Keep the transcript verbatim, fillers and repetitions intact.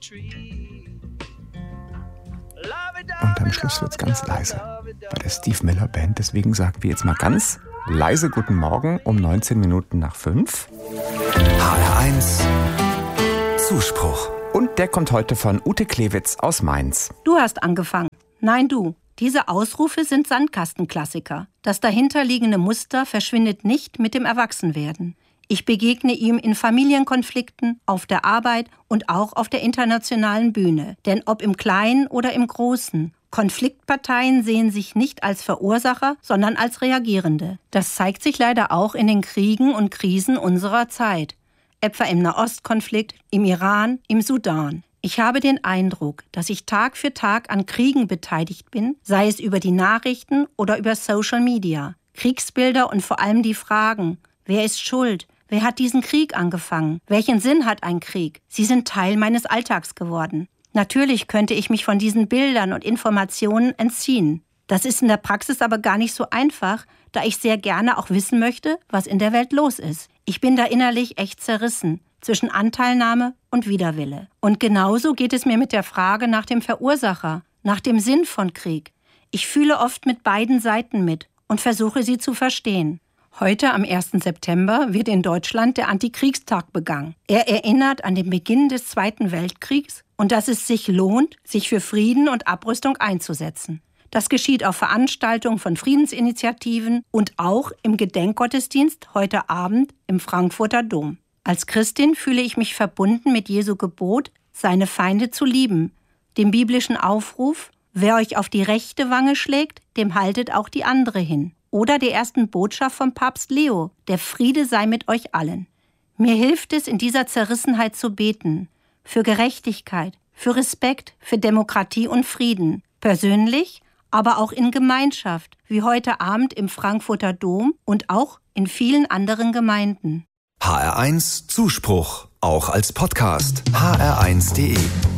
Und am Schluss wird's ganz leise bei der Steve Miller Band. Deswegen sagen wir jetzt mal ganz leise Guten Morgen um neunzehn Minuten nach fünf. H R eins Zuspruch. Und der kommt heute von Ute Klewitz aus Mainz. Du hast angefangen. Nein, du. Diese Ausrufe sind Sandkastenklassiker. Das dahinterliegende Muster verschwindet nicht mit dem Erwachsenwerden. Ich begegne ihm in Familienkonflikten, auf der Arbeit und auch auf der internationalen Bühne. Denn ob im Kleinen oder im Großen, Konfliktparteien sehen sich nicht als Verursacher, sondern als Reagierende. Das zeigt sich leider auch in den Kriegen und Krisen unserer Zeit. Etwa im Nahostkonflikt, im Iran, im Sudan. Ich habe den Eindruck, dass ich Tag für Tag an Kriegen beteiligt bin, sei es über die Nachrichten oder über Social Media. Kriegsbilder und vor allem die Fragen, wer ist schuld? Wer hat diesen Krieg angefangen? Welchen Sinn hat ein Krieg? Sie sind Teil meines Alltags geworden. Natürlich könnte ich mich von diesen Bildern und Informationen entziehen. Das ist in der Praxis aber gar nicht so einfach, da ich sehr gerne auch wissen möchte, was in der Welt los ist. Ich bin da innerlich echt zerrissen zwischen Anteilnahme und Widerwille. Und genauso geht es mir mit der Frage nach dem Verursacher, nach dem Sinn von Krieg. Ich fühle oft mit beiden Seiten mit und versuche sie zu verstehen. Heute, am ersten September, wird in Deutschland der Antikriegstag begangen. Er erinnert an den Beginn des Zweiten Weltkriegs und dass es sich lohnt, sich für Frieden und Abrüstung einzusetzen. Das geschieht auf Veranstaltungen von Friedensinitiativen und auch im Gedenkgottesdienst heute Abend im Frankfurter Dom. Als Christin fühle ich mich verbunden mit Jesu Gebot, seine Feinde zu lieben, dem biblischen Aufruf, wer euch auf die rechte Wange schlägt, dem haltet auch die andere hin. Oder der ersten Botschaft von Papst Leo, der Friede sei mit euch allen. Mir hilft es, in dieser Zerrissenheit zu beten, für Gerechtigkeit, für Respekt, für Demokratie und Frieden, persönlich, aber auch in Gemeinschaft, wie heute Abend im Frankfurter Dom und auch in vielen anderen Gemeinden. H R eins Zuspruch, auch als Podcast. H R eins punkt de